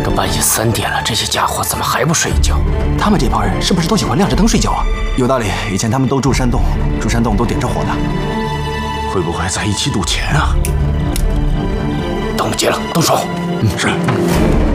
都半夜3点了，这些家伙怎么还不睡一觉？ 他们这帮人是不是都喜欢亮着灯睡觉啊？有道理，以前他们都住山洞，住山洞都点着火的。 会不会在一起赌钱啊？ 等我接了，动手。 是。